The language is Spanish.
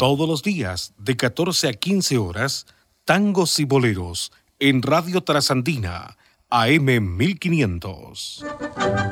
Todos los días, de 14 a 15 horas, tangos y boleros en Radio Trasandina, AM 1500.